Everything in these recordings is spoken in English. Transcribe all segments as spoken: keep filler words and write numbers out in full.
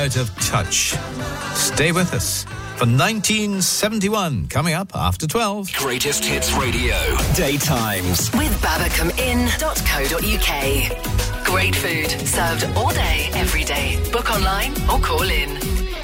Out of touch. Stay with us for nineteen seventy-one, coming up after twelve. Greatest Hits Radio. Daytimes. With babacom inn dot co dot uk. Great food, served all day, every day. Book online or call in.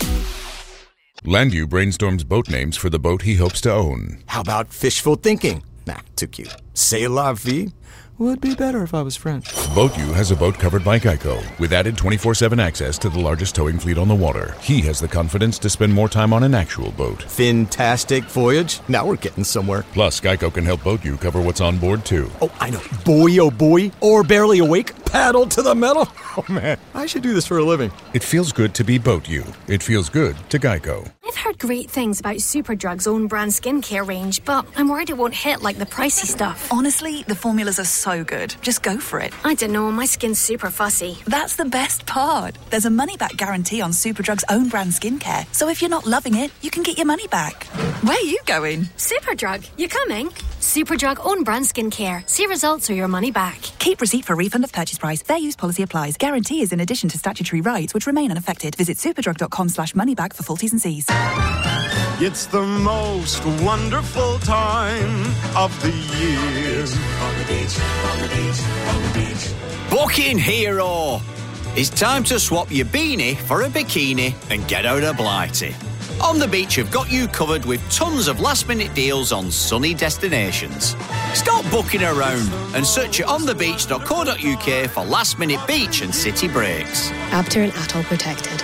Landu brainstorms boat names for the boat he hopes to own. How about fishful thinking? Nah, too cute. C'est la vie? Would be better if I was French. BoatU has a boat covered by Geico, with added twenty-four seven access to the largest towing fleet on the water. He has the confidence to spend more time on an actual boat. Fantastic voyage. Now we're getting somewhere. Plus, Geico can help BoatU cover what's on board, too. Oh, I know. Boy, oh boy. Or barely awake. Paddle to the metal. Oh, man. I should do this for a living. It feels good to be BoatU. It feels good to Geico. I've heard great things about Superdrug's own brand skincare range, but I'm worried it won't hit like the pricey stuff. Honestly, the formulas are so good. Just go for it. I don't know, my skin's super fussy. That's the best part. There's a money-back guarantee on Superdrug's own brand skincare, so if you're not loving it, you can get your money back. Where are you going? Superdrug, you coming? Superdrug own brand skincare. See results or your money back. Keep receipt for refund of purchase price. Fair use policy applies. Guarantee is in addition to statutory rights, which remain unaffected. Visit superdrug.com slash moneyback for full T's and C's. It's the most wonderful time of the year. On the beach, on the beach, on the beach. Booking Hero. It's time to swap your beanie for a bikini and get out of Blighty. On the Beach have got you covered with tons of last-minute deals on sunny destinations. Stop booking around and search at on the beach dot co dot uk for last-minute beach and city breaks. Abter and Atoll protected.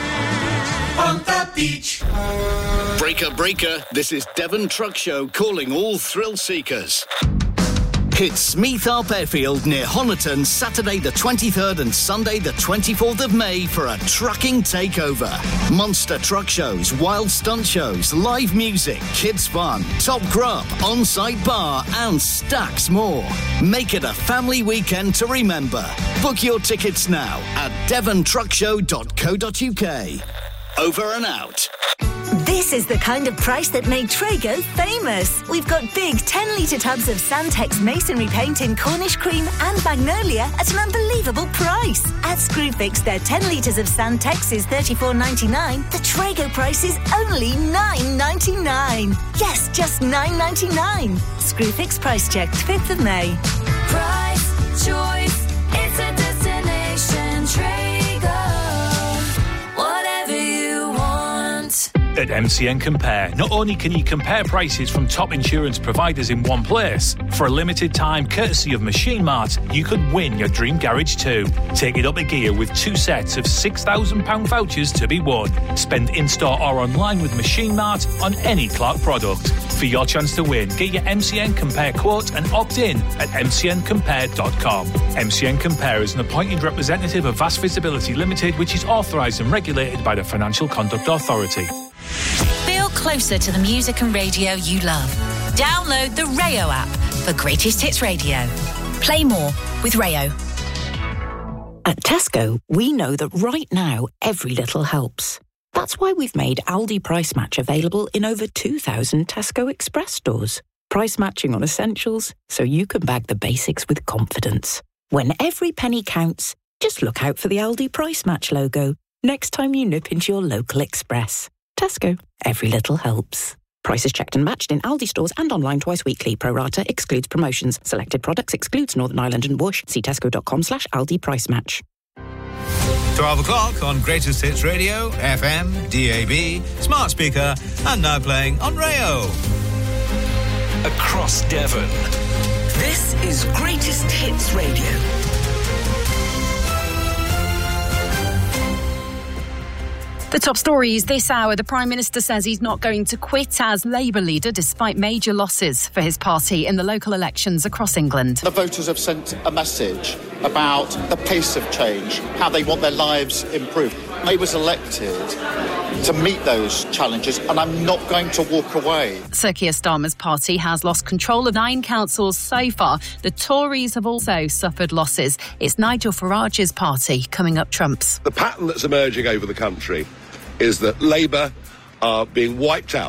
On the beach. Breaker, breaker. This is Devon Truck Show calling all thrill seekers. Hit Smeethorpe Airfield near Honiton Saturday the twenty-third and Sunday the twenty-fourth of May for a trucking takeover. Monster truck shows, wild stunt shows, live music, kids fun, top grub, on-site bar and stacks more. Make it a family weekend to remember. Book your tickets now at devon truck show dot co dot uk. Over and out. This is the kind of price that made Trago famous. We've got big ten litre tubs of Santex masonry paint in Cornish cream and magnolia at an unbelievable price. At Screwfix, their ten litres of Santex is thirty-four ninety-nine. The Trago price is only nine ninety-nine. Yes, just nine ninety-nine. Screwfix price checked fifth of May. Price, choice, it's a destination. Trago. Whatever you want. At M C N Compare, not only can you compare prices from top insurance providers in one place, for a limited time, courtesy of Machine Mart, you could win your dream garage too. Take it up a gear with two sets of six thousand pounds vouchers to be won. Spend in-store or online with Machine Mart on any Clark product. For your chance to win, get your M C N Compare quote and opt in at m c n compare dot com. M C N Compare is an appointed representative of Vast Visibility Limited, which is authorised and regulated by the Financial Conduct Authority. Feel closer to the music and radio you love. Download the Rayo app for Greatest Hits Radio. Play more with Rayo. At Tesco, we know that right now, every little helps. That's why we've made Aldi Price Match available in over two thousand Tesco Express stores. Price matching on essentials, so you can bag the basics with confidence. When every penny counts, just look out for the Aldi Price Match logo next time you nip into your local Express. Tesco. Every little helps. Prices checked and matched in Aldi stores and online twice weekly. Pro rata excludes promotions. Selected products excludes Northern Ireland and Whoosh. See tesco.com slash Aldi Price Match. twelve o'clock on Greatest Hits Radio, F M, D A B, smart speaker, and now playing on Rayo. Across Devon. This is Greatest Hits Radio. The top stories this hour. The Prime Minister says he's not going to quit as Labour leader despite major losses for his party in the local elections across England. The voters have sent a message about the pace of change, how they want their lives improved. I was elected to meet those challenges, and I'm not going to walk away. Sir Keir Starmer's party has lost control of nine councils so far. The Tories have also suffered losses. It's Nigel Farage's party coming up trumps. The pattern that's emerging over the country is that Labour are being wiped out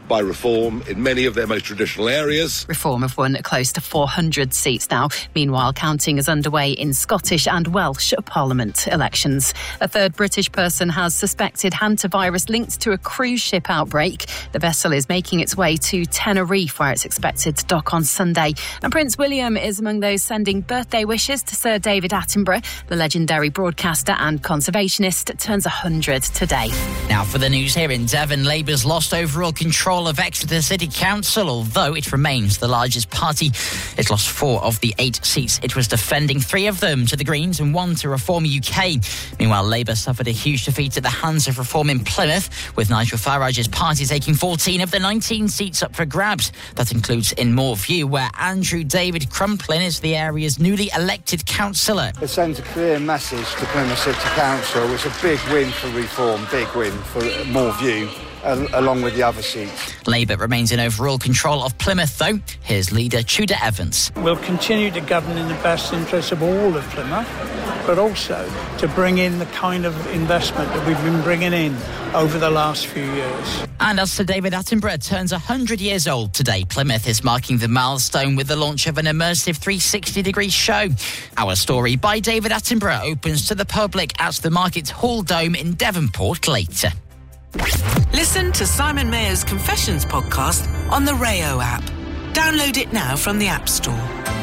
by Reform in many of their most traditional areas. Reform have won close to four hundred seats now. Meanwhile, counting is underway in Scottish and Welsh Parliament elections. A third British person has suspected hantavirus linked to a cruise ship outbreak. The vessel is making its way to Tenerife, where it's expected to dock on Sunday. And Prince William is among those sending birthday wishes to Sir David Attenborough. The legendary broadcaster and conservationist turns one hundred today. Now for the news here in Devon, Labour's lost overall control of Exeter City Council, although it remains the largest party. It lost four of the eight seats it was defending, three of them to the Greens and one to Reform U K. Meanwhile, Labour suffered a huge defeat at the hands of Reform in Plymouth, with Nigel Farage's party taking fourteen of the nineteen seats up for grabs. That includes in Moorview, where Andrew David Crumplin is the area's newly elected councillor. It sends a clear message to Plymouth City Council. It's a big win for Reform, big win for Moorview, along with the other seats. Labour remains in overall control of Plymouth, though. Here's leader Tudor Evans. We'll continue to govern in the best interests of all of Plymouth, but also to bring in the kind of investment that we've been bringing in over the last few years. And as Sir David Attenborough turns one hundred years old today, Plymouth is marking the milestone with the launch of an immersive three sixty degree show. Our story by David Attenborough opens to the public at the Market Hall Dome in Devonport later. Listen to Simon Mayer's Confessions podcast on the Rayo app. Download it now from the App Store.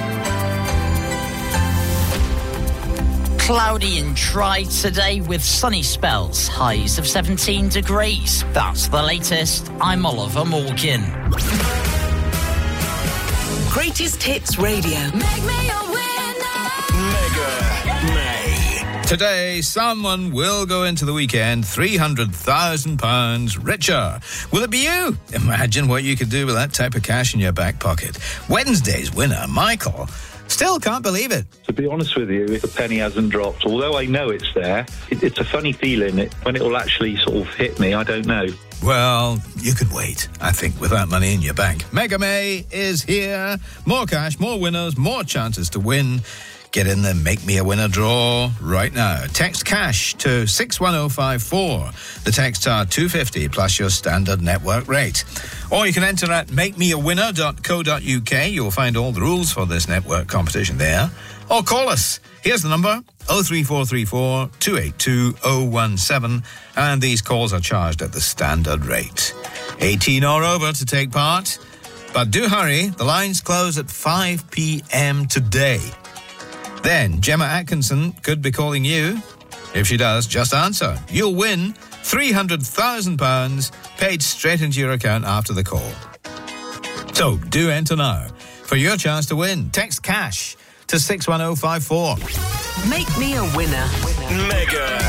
Cloudy and dry today with sunny spells, highs of seventeen degrees. That's the latest. I'm Oliver Morgan. Greatest Hits Radio. Make me a winner. Mega May. Today, someone will go into the weekend three hundred thousand pounds richer. Will it be you? Imagine what you could do with that type of cash in your back pocket. Wednesday's winner, Michael, still can't believe it. To be honest with you, if the penny hasn't dropped, although I know it's there, it, it's a funny feeling. It, when it will actually sort of hit me, I don't know. Well, you can wait, I think, with that money in your bank. Mega May is here. More cash, more winners, more chances to win. Get in the Make Me a Winner draw right now. Text cash to six one oh five four. The texts are two hundred fifty plus your standard network rate. Or you can enter at make me a winner dot co dot uk. You'll find all the rules for this network competition there. Or call us. Here's the number, oh three four three four, two eight two, oh one seven. And these calls are charged at the standard rate. eighteen or over to take part. But do hurry. The lines close at five p.m. today. Then Gemma Atkinson could be calling you. If she does, just answer. You'll win three hundred thousand pounds paid straight into your account after the call. So do enter now for your chance to win. Text cash to six one oh five four. Make me a winner. Mega